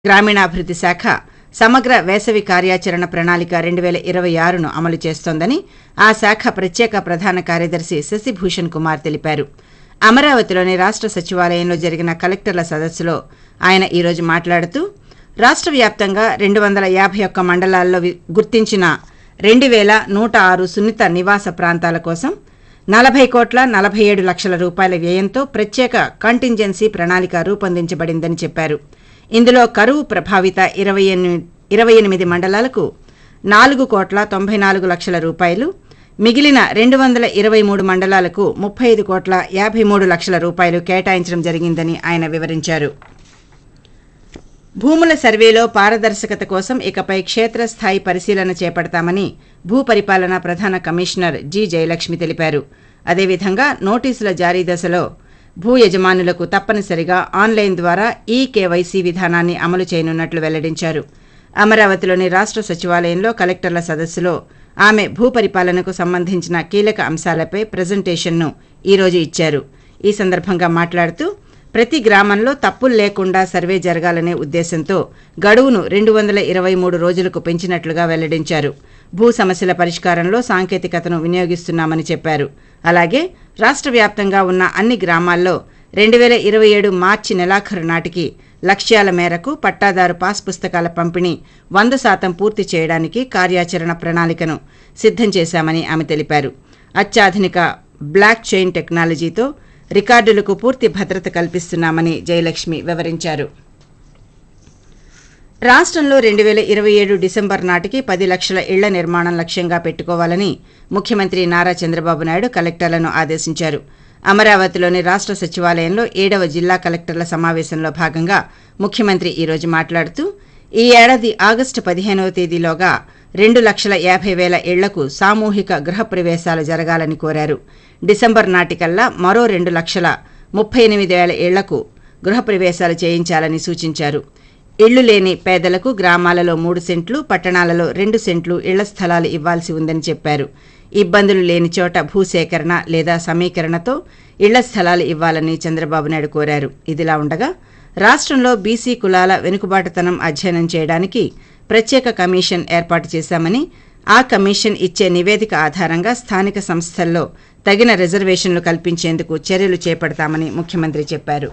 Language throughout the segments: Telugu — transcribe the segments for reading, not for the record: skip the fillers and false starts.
గ్రామీణాభివృద్ధి శాఖ సమగ్ర వేసవి కార్యాచరణ ప్రణాళిక 2026ను అమలు చేస్తోందని ఆ శాఖ ప్రత్యేక ప్రధాన కార్యదర్శి శశిభూషణ్ కుమార్ తెలిపారు. అమరావతిలోని రాష్ట్ర సచివాలయంలో జరిగిన కలెక్టర్ల సదస్సులో ఆయన ఈరోజు మాట్లాడుతూ రాష్ట్ర వ్యాప్తంగా 251 మండలాల్లో గుర్తించిన 2106 సున్నిత నివాస ప్రాంతాల కోసం 40,47 లక్షల రూపాయల వ్యయంతో ప్రత్యేక కంటింజెన్సీ ప్రణాళిక రూపొందించబడిందని చెప్పారు. ఇందులో కరువు ప్రభావిత 28 మండలాలకు 4,94 లక్షల రూపాయలు, మిగిలిన 223 మండలాలకు 35,53 లక్షల రూపాయలు కేటాయించడం జరిగిందని ఆయన వివరించారు. భూముల సర్వేలో పారదర్శకత కోసం ఇకపై క్షేత్రస్థాయి పరిశీలన చేపడతామని భూపరిపాలన ప్రధాన కమిషనర్ జి. జయలక్ష్మి తెలిపారు. అదేవిధంగా నోటీసుల జారీ దశలో భూ యజమానులకు తప్పనిసరిగా ఆన్లైన్ ద్వారా ఈకేవైసీ విధానాన్ని అమలు చేయనున్నట్లు వెల్లడించారు. అమరావతిలోని రాష్ట్ర సచివాలయంలో కలెక్టర్ల సదస్సులో ఆమె భూపరిపాలనకు సంబంధించిన కీలక అంశాలపై ప్రజెంటేషన్ను ఈరోజు ఇచ్చారు. ఈ సందర్భంగా మాట్లాడుతూ ప్రతి గ్రామంలో తప్పులు లేకుండా సర్వే జరగాలనే ఉద్దేశంతో గడువును 223 రోజులకు పెంచినట్లుగా వెల్లడించారు. భూ సమస్యల పరిష్కారంలో సాంకేతికతను వినియోగిస్తున్నామని చెప్పారు. అలాగే రాష్ట్ర వ్యాప్తంగా ఉన్న అన్ని గ్రామాల్లో 2027 మార్చి నెలాఖరు నాటికి లక్ష్యాల మేరకు పట్టాదారు పాస్ పుస్తకాల పంపిణీ 100% పూర్తి చేయడానికి కార్యాచరణ ప్రణాళికను సిద్ధం చేశామని ఆమె తెలిపారు. అత్యాధునిక బ్లాక్ చైన్ టెక్నాలజీతో రికార్డులకు పూర్తి భద్రత కల్పిస్తున్నామని జయలక్ష్మి వివరించారు. రాష్ట్రంలో 2027 డిసెంబర్ నాటికి 10 లక్షల ఇళ్ల నిర్మాణం లక్ష్యంగా పెట్టుకోవాలని ముఖ్యమంత్రి నారా చంద్రబాబు నాయుడు కలెక్టర్లను ఆదేశించారు. అమరావతిలోని రాష్ట్ర సచివాలయంలో 7వ జిల్లా కలెక్టర్ల సమావేశంలో భాగంగా ముఖ్యమంత్రి ఈరోజు మాట్లాడుతూ ఈ ఏడాది ఆగస్టు 15వ తేదీలోగా 2,50,000 ఇళ్లకు సామూహిక గృహప్రవేశాలు జరగాలని కోరారు. డిసెంబర్ నాటికల్లా మరో 2,38,000 ఇళ్లకు గృహప్రవేశాలు చేయించాలని సూచించారు. ఇళ్లు లేని పేదలకు గ్రామాలలో 3 సెంట్లు, పట్టణాలలో 2 సెంట్లు ఇళ్ల స్థలాలు ఇవ్వాల్సి ఉందని చెప్పారు. ఇబ్బందులు లేని చోట భూసేకరణ లేదా సమీకరణతో ఇళ్ల స్థలాలు ఇవ్వాలని చంద్రబాబు నాయుడు కోరారు. ఇదిలా ఉండగా రాష్ట్రంలో బీసీ కులాల వెనుకబాటుతనం అధ్యయనం చేయడానికి ప్రత్యేక కమిషన్ ఏర్పాటు చేశామని, ఆ కమిషన్ ఇచ్చే నివేదిక ఆధారంగా స్థానిక సంస్థల్లో తగిన రిజర్వేషన్లు కల్పించేందుకు చర్యలు చేపడతామని ముఖ్యమంత్రి చెప్పారు.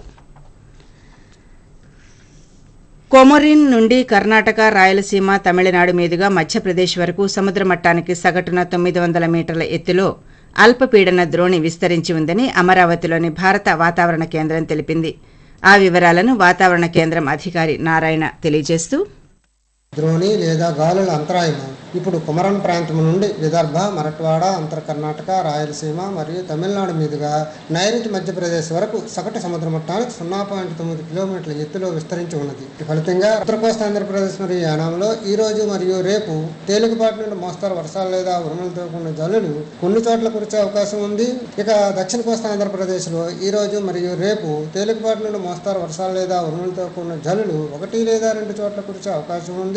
కొమరిన్ నుండి కర్ణాటక, రాయలసీమ, తమిళనాడు మీదుగా మధ్యప్రదేశ్ వరకు సముద్ర మట్టానికి సగటున 900 మీటర్ల ఎత్తులో అల్పపీడన ద్రోణి విస్తరించి ఉందని అమరావతిలోని భారత వాతావరణ కేంద్రం తెలిపింది. ఆ వివరాలను వాతావరణ కేంద్రం అధికారి నారాయణ తెలియజేస్తూ ద్రోణి లేదా గాలుల అంతరాయము ఇప్పుడు కుమరన్ ప్రాంతం నుండి విదర్భ, మరాఠ్వాడ, అంతర్ కర్ణాటక, రాయలసీమ మరియు తమిళనాడు మీదుగా నైరుతి మధ్యప్రదేశ్ వరకు సగటు సముద్ర మట్టానికి 0.9 కిలోమీటర్ల ఎత్తులో విస్తరించి ఉన్నది. ఫలితంగా ఉత్తర కోస్తా ఆంధ్రప్రదేశ్ మరియు యానాంలో ఈ రోజు మరియు రేపు తేలికపాటి నుండి మోస్తరు వర్షాలు లేదా ఉరుములతో కూడిన జల్లులు కొన్ని చోట్ల కురిసే అవకాశం ఉంది. ఇక దక్షిణ కోస్తా ఆంధ్రప్రదేశ్లో ఈ రోజు మరియు రేపు తేలికపాటి నుండి మోస్తరు వర్షాలు లేదా ఉరుములతో కూడిన జల్లులు 1 లేదా 2 చోట్ల కురిసే అవకాశం ఉంది.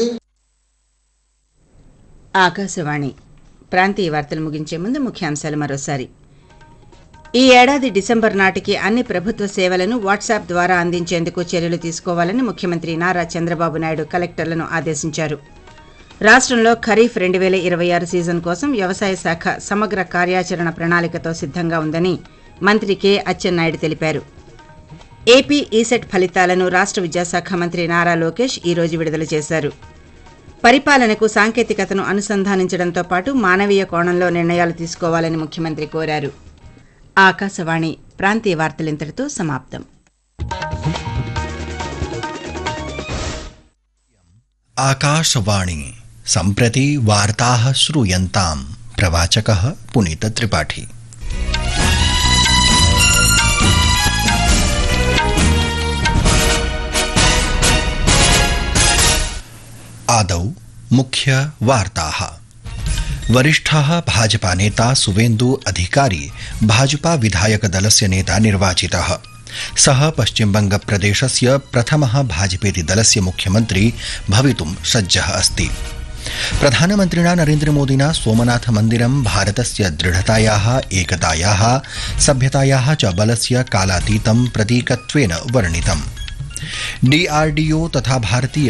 ఆకాశవాణి ప్రాంతీయ వార్తలు ముగించే ముందు ముఖ్యాంశాలు మరోసారి. ఈ ఏడాది డిసెంబర్ నాటికి అన్ని ప్రభుత్వ సేవలను వాట్సాప్ ద్వారా అందించేందుకు చర్యలు తీసుకోవాలని ముఖ్యమంత్రి నారా చంద్రబాబు నాయుడు కలెక్టర్లను ఆదేశించారు. రాష్ట్రంలో ఖరీఫ్ 2026 సీజన్ కోసం వ్యవసాయ శాఖ సమగ్ర కార్యాచరణ ప్రణాళికతో సిద్ధంగా ఉందని మంత్రి కె. అచ్చెన్నాయుడు తెలిపారు. ఏపీ ఈసెట్ ఫలితాలను రాష్ట్ర విద్యాశాఖ మంత్రి నారా లోకేష్ ఈరోజు విడుదల చేశారు. పరిపాలనకు సాంకేతికతను అనుసంధానించడంతో పాటు మానవీయ కోణంలో నిర్ణయాలు తీసుకోవాలని ముఖ్యమంత్రి కోరారు. ఆకాశవాణి ప్రాంతీయ వార్తలింతటితో సమాప్తం. ఆకాశవాణి సంప్రతి వార్తాః శ్రూయంతాం. ప్రవాచకః పునీత త్రిపాఠి. आदौ मुख्य वार्ताः। वरिष्ठः भाजपा नेता सुवेन्दु अधिकारी भाजपा विधायक दलस्य नेता निर्वाचितः। सः पश्चिमबंग प्रदेशस्य प्रथमः भाजपेति दलस्य मुख्यमन्त्री भवितुं सज्जः अस्ति। प्रधानमन्त्रिणा नरेन्द्रमोदिना सोमनाथ मन्दिरं भारतस्य दृढतायाः, एकतायाः, सभ्यतायाः च बलस्य कालातीतं प्रतीकत्वेन वर्णितम्। DRDO तथा भारतीय